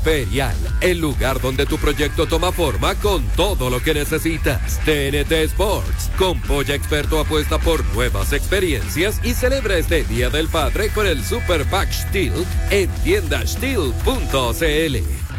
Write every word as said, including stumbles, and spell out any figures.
Imperial, el lugar donde tu proyecto toma forma con todo lo que necesitas. T N T Sports, con Polla Experto apuesta por nuevas experiencias y celebra este Día del Padre con el Super Pack Steel en tienda steel punto c l.